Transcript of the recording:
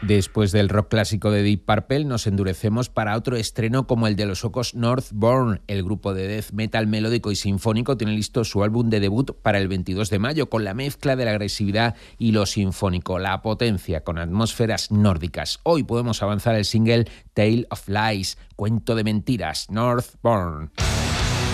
Después del rock clásico de Deep Purple, nos endurecemos para otro estreno como el de los suecos Northborn. El grupo de death metal melódico y sinfónico tiene listo su álbum de debut para el 22 de mayo, con la mezcla de la agresividad y lo sinfónico, la potencia con atmósferas nórdicas. Hoy podemos avanzar el single Tale of Lies, cuento de mentiras, Northborn.